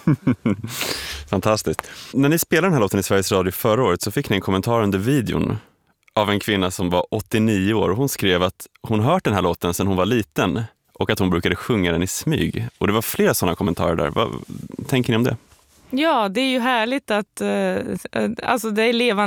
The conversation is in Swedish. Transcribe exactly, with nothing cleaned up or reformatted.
Fantastiskt. När ni spelade den här låten i Sveriges Radio förra året så fick ni en kommentar under videon av en kvinna som var åttionio år. Hon skrev att hon hört den här låten sedan hon var liten och att hon brukade sjunga den i smyg. Och det var flera sådana kommentarer där. Vad tänker ni om det? Ja, det är ju härligt att... Uh, alltså det är levande